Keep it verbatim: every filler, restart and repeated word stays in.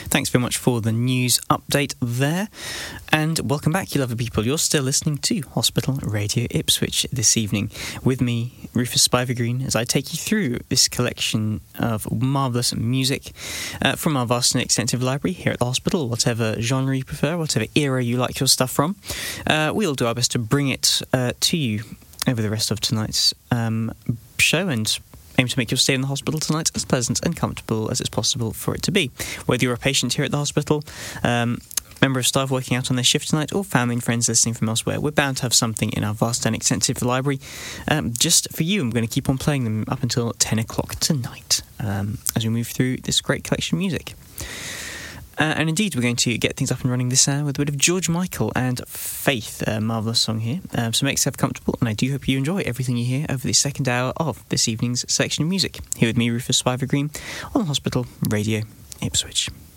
Thanks very much for the news update there. And welcome back, you lovely people. You're still listening to Hospital Radio Ipswich this evening with me, Rufus Spiver-Green, as I take you through this collection of marvellous music uh, from our vast and extensive library here at the hospital, whatever genre you prefer, whatever era you like your stuff from. Uh, we'll do our best to bring it uh, to you over the rest of tonight's um, show and aim to make your stay in the hospital tonight as pleasant and comfortable as it's possible for it to be. Whether you're a patient here at the hospital, um, member of staff working out on their shift tonight, or family and friends listening from elsewhere, we're bound to have something in our vast and extensive library um, just for you. I'm going to keep on playing them up until ten o'clock tonight um, as we move through this great collection of music. Uh, and indeed, we're going to get things up and running this hour with a bit of George Michael and Faith, a marvellous song here. Um, so make yourself comfortable, and I do hope you enjoy everything you hear over the second hour of this evening's selection of music. Here with me, Rufus Spiver-Green, on Hospital Radio Ipswich.